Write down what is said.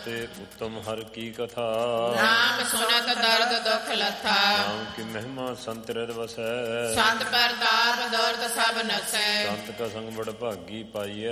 ਤੇ ਉੱਤਮ ਹਰ ਕੀ ਕਥਾ। ਨਾਮ ਸੁਨਤ ਦਰਦ ਦੁਖ ਲੱਥਾ। ਨਾਮ ਕੀ ਮਹਿਮਾ ਸੰਤ ਹਿਰਦਿ ਵਸੈ। ਸੰਤ ਪ੍ਰਤਾਪ ਦੁਰਤ ਸਭ ਨਸੈ। ਸੰਤ ਕਾ ਸੰਗ ਬੜ ਭਾਗੀ ਪਾਈਐ।